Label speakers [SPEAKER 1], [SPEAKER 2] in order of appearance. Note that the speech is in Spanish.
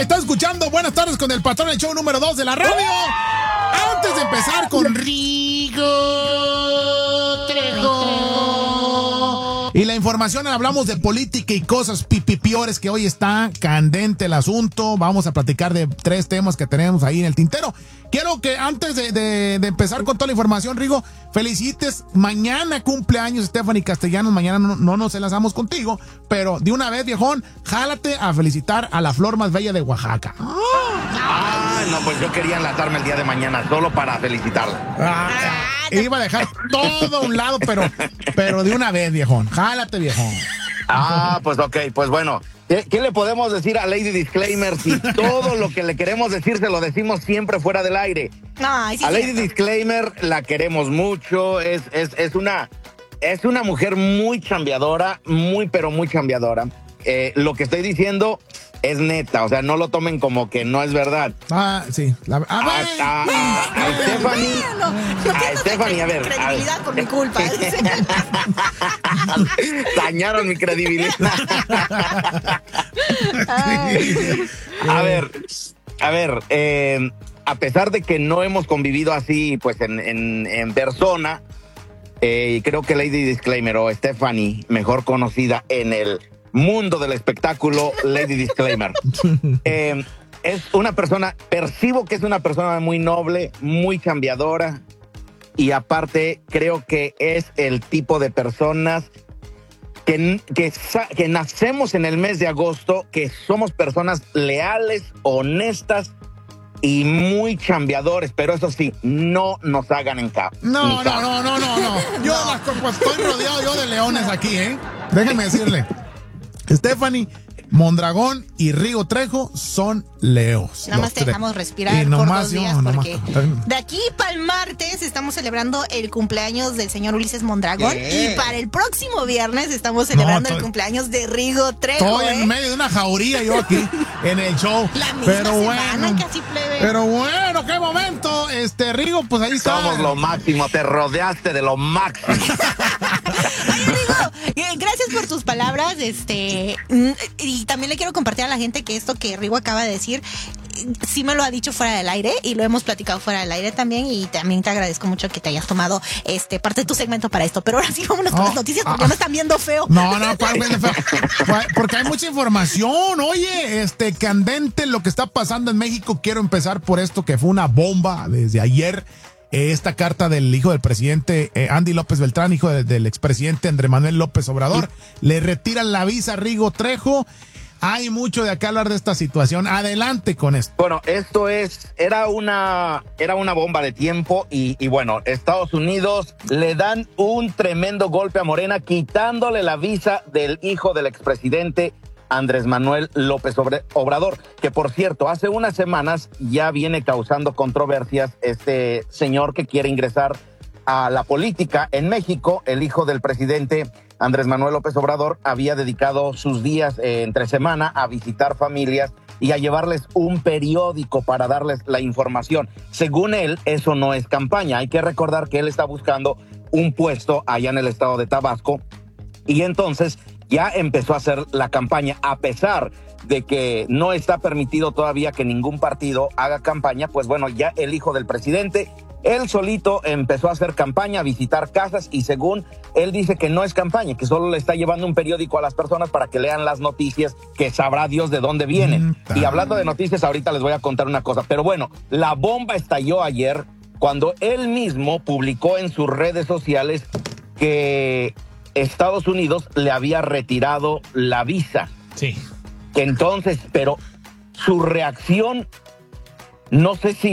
[SPEAKER 1] Estás escuchando Buenas Tardes con el Patrón, el show número 2 de la radio. Antes de empezar con Rigo Trejo y la información, hablamos de política y cosas piores, que hoy está candente el asunto. Vamos a platicar de 3 temas que tenemos ahí en el tintero. Quiero que antes de empezar con toda la información, Rigo, felicites. Mañana cumpleaños Stephanie Castellanos. Mañana no nos enlazamos contigo, pero de una vez, viejón, jálate a felicitar a la flor más bella de Oaxaca.
[SPEAKER 2] No, pues yo quería enlazarme el día de mañana solo para felicitarla.
[SPEAKER 1] Iba a dejar todo a un lado, pero de una vez, viejón. Jálate, viejón.
[SPEAKER 2] Pues ok, pues bueno. ¿Qué le podemos decir a Lady Disclaimer si todo lo que le queremos decir se lo decimos siempre fuera del aire?
[SPEAKER 3] Ay, sí,
[SPEAKER 2] a Lady Disclaimer la queremos mucho, es una mujer muy chambeadora, pero muy chambeadora. Lo que estoy diciendo es neta, o sea, no lo tomen como que no es verdad.
[SPEAKER 1] Sí.
[SPEAKER 2] Stephanie, a ver.
[SPEAKER 3] Credibilidad por mi culpa.
[SPEAKER 2] Dañaron mi credibilidad. A ver, a pesar de que no hemos convivido así, pues en persona, creo que Lady Disclaimer o Stephanie, mejor conocida en el mundo del espectáculo, Lady Disclaimer, es una persona, percibo que es una persona muy noble, muy chambeadora, y aparte creo que es el tipo de personas que nacemos en el mes de agosto, que somos personas leales, honestas y muy chambeadores, pero eso sí, no nos hagan en cap.
[SPEAKER 1] No. Yo estoy rodeado yo de leones aquí, ¿eh? Déjenme decirle. Stephanie, Mondragón y Rigo Trejo son leos.
[SPEAKER 3] Nada más te dejamos respirar por 2 días porque de aquí para el martes estamos celebrando el cumpleaños del señor Ulises Mondragón y para el próximo viernes estamos celebrando el cumpleaños de Rigo Trejo.
[SPEAKER 1] Estoy en medio de una jauría yo aquí en el show.
[SPEAKER 3] La misma semana, casi plebe.
[SPEAKER 1] Pero bueno, qué momento. Rigo, pues ahí está.
[SPEAKER 2] Somos lo máximo, te rodeaste de lo máximo.
[SPEAKER 3] Oye, Rigo, gracias por tus palabras, y también le quiero compartir a la gente que esto que Rigo acaba de decir, sí me lo ha dicho fuera del aire y lo hemos platicado fuera del aire también, y también te agradezco mucho que te hayas tomado parte de tu segmento para esto. Pero ahora sí vámonos con las noticias porque me están viendo feo.
[SPEAKER 1] No, porque hay mucha información. Oye, candente lo que está pasando en México. Quiero empezar por esto que fue una bomba desde ayer. Esta carta del hijo del presidente Andy López Beltrán, hijo del expresidente Andrés Manuel López Obrador, le retiran la visa a Rigo Trejo. Hay mucho de acá hablar de esta situación. Adelante con esto.
[SPEAKER 2] Bueno, esto era una bomba de tiempo y bueno, Estados Unidos le dan un tremendo golpe a Morena quitándole la visa del hijo del expresidente Andrés Manuel López Obrador, que por cierto, hace unas semanas ya viene causando controversias este señor que quiere ingresar a la política en México. El hijo del presidente Andrés Manuel López Obrador había dedicado sus días entre semana a visitar familias y a llevarles un periódico para darles la información. Según él, eso no es campaña. Hay que recordar que él está buscando un puesto allá en el estado de Tabasco y entonces ya empezó a hacer la campaña, a pesar de que no está permitido todavía que ningún partido haga campaña. Pues bueno, ya el hijo del presidente, él solito empezó a hacer campaña, a visitar casas, y según él dice que no es campaña, que solo le está llevando un periódico a las personas para que lean las noticias, que sabrá Dios de dónde vienen. Y hablando de noticias, ahorita les voy a contar una cosa, pero bueno, la bomba estalló ayer cuando él mismo publicó en sus redes sociales que Estados Unidos le había retirado la visa.
[SPEAKER 1] Sí.
[SPEAKER 2] Entonces, pero su reacción, no sé si